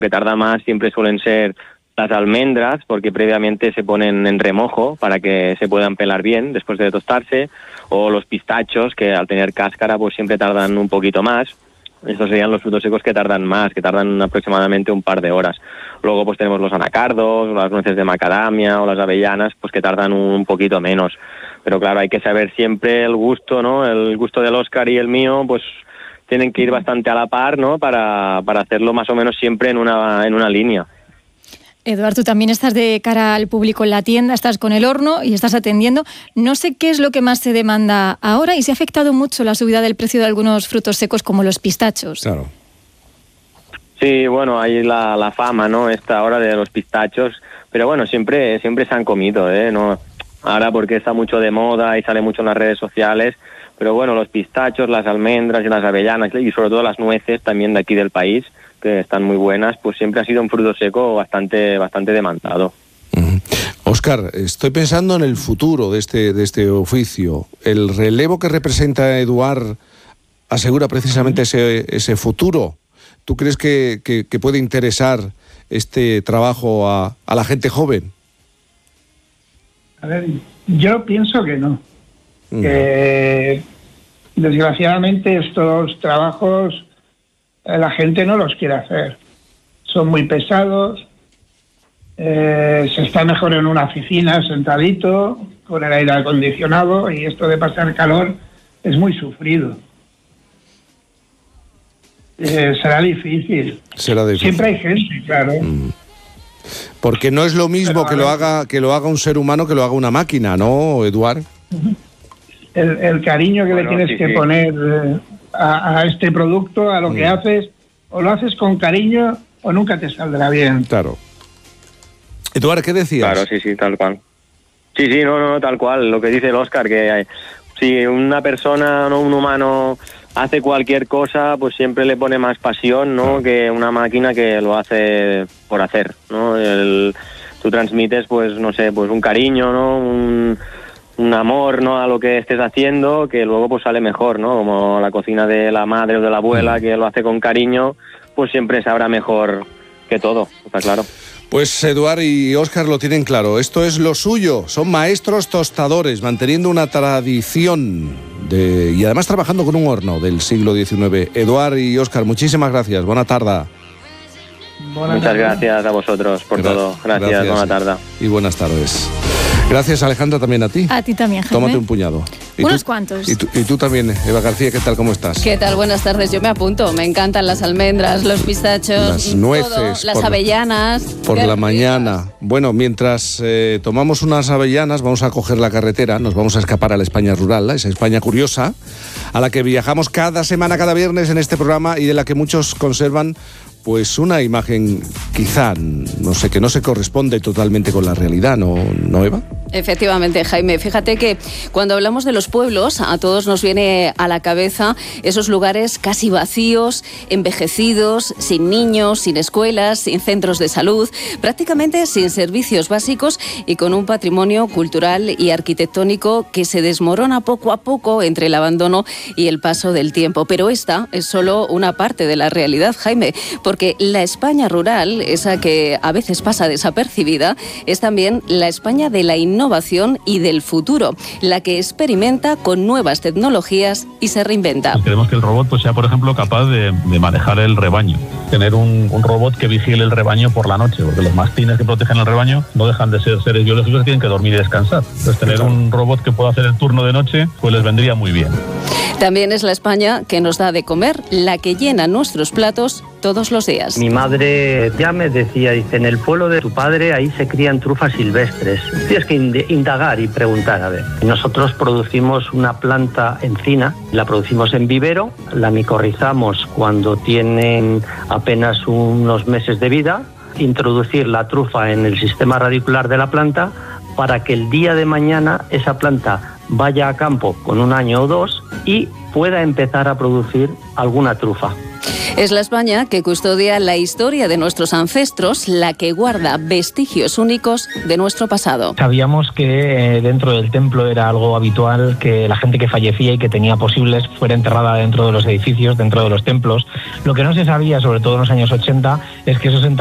que tarda más siempre suelen ser las almendras, porque previamente se ponen en remojo para que se puedan pelar bien después de tostarse, o los pistachos, que al tener cáscara pues siempre tardan un poquito más. Estos serían los frutos secos que tardan más, que tardan aproximadamente un par de horas. Luego pues tenemos los anacardos, las nueces de macadamia o las avellanas, pues que tardan un poquito menos. Pero claro, hay que saber siempre el gusto, ¿no? El gusto del Óscar y el mío, pues tienen que ir bastante a la par, ¿no? Para hacerlo más o menos siempre en una línea. Eduard, tú también estás de cara al público en la tienda, estás con el horno y estás atendiendo. No sé qué es lo que más se demanda ahora y si ha afectado mucho la subida del precio de algunos frutos secos como los pistachos. Claro. Sí, bueno, hay la fama, ¿no? Esta hora de los pistachos, pero bueno, siempre se han comido, ¿no? Ahora porque está mucho de moda y sale mucho en las redes sociales, pero bueno, los pistachos, las almendras y las avellanas y sobre todo las nueces también de aquí del país, que están muy buenas, pues siempre ha sido un fruto seco bastante demandado. Óscar, estoy pensando en el futuro de este oficio. ¿El relevo que representa Eduard asegura precisamente ese futuro? ¿Tú crees que puede interesar este trabajo a la gente joven? A ver, yo pienso que no. Que desgraciadamente estos trabajos la gente no los quiere hacer. Son muy pesados. Se está mejor en una oficina sentadito con el aire acondicionado, y esto de pasar calor es muy sufrido. Será difícil. Siempre hay gente, claro. Porque no es lo mismo que lo haga un ser humano que lo haga una máquina, ¿no, Eduard? El cariño que le tienes que poner a este producto, a lo que haces, o lo haces con cariño o nunca te saldrá bien. Claro. Eduard, ¿qué decías? Claro, sí, tal cual. Sí, no, tal cual, lo que dice el Óscar, que si una persona, no un humano, hace cualquier cosa, pues siempre le pone más pasión, ¿no? Que una máquina que lo hace por hacer, ¿no? Tú transmites, pues, no sé, pues un cariño, ¿no? Un amor, ¿no? A lo que estés haciendo, que luego pues sale mejor, ¿no? Como la cocina de la madre o de la abuela, que lo hace con cariño, pues siempre sabrá mejor que todo, está claro. Pues Eduard y Óscar lo tienen claro, esto es lo suyo, son maestros tostadores, manteniendo una tradición y además trabajando con un horno del siglo XIX. Eduard y Óscar, muchísimas gracias, buena tarde. Muchas gracias a vosotros por todo, gracias, buena tarde. Y buenas tardes. Gracias, Alejandra, también a ti. A ti también, Jaime. Tómate un puñado. Unos cuantos. Y tú también, Eva García, ¿qué tal? ¿Cómo estás? ¿Qué tal? Buenas tardes. Yo me apunto. Me encantan las almendras, los pistachos, las nueces, todo, las avellanas. Por la mañana. Bueno, mientras tomamos unas avellanas, vamos a coger la carretera, nos vamos a escapar a la España rural, esa España curiosa, a la que viajamos cada semana, cada viernes en este programa y de la que muchos conservan pues una imagen quizá, no sé, que no se corresponde totalmente con la realidad, ¿no, Eva? Efectivamente, Jaime. Fíjate que cuando hablamos de los pueblos, a todos nos viene a la cabeza esos lugares casi vacíos, envejecidos, sin niños, sin escuelas, sin centros de salud, prácticamente sin servicios básicos y con un patrimonio cultural y arquitectónico que se desmorona poco a poco entre el abandono y el paso del tiempo. Pero esta es solo una parte de la realidad, Jaime, porque la España rural, esa que a veces pasa desapercibida, es también la España de la innovación y del futuro, la que experimenta con nuevas tecnologías y se reinventa. Queremos que el robot pues, sea, por ejemplo, capaz de manejar el rebaño, tener un robot que vigile el rebaño por la noche, porque los mastines que protegen el rebaño no dejan de ser seres biológicos que tienen que dormir y descansar. Entonces, tener un robot que pueda hacer el turno de noche, pues les vendría muy bien. También es la España que nos da de comer, la que llena nuestros platos todos los días. Mi madre ya me decía, dice, en el pueblo de tu padre ahí se crían trufas silvestres. Tienes que indagar y preguntar, a ver. Nosotros producimos una planta encina, la producimos en vivero, la micorrizamos cuando tienen apenas unos meses de vida, introducir la trufa en el sistema radicular de la planta para que el día de mañana esa planta vaya a campo con 1 año o 2 y pueda empezar a producir alguna trufa. Es la España que custodia la historia de nuestros ancestros, la que guarda vestigios únicos de nuestro pasado. Sabíamos que dentro del templo era algo habitual que la gente que fallecía y que tenía posibles fuera enterrada dentro de los edificios, dentro de los templos. Lo que no se sabía, sobre todo en los años 80, es que esos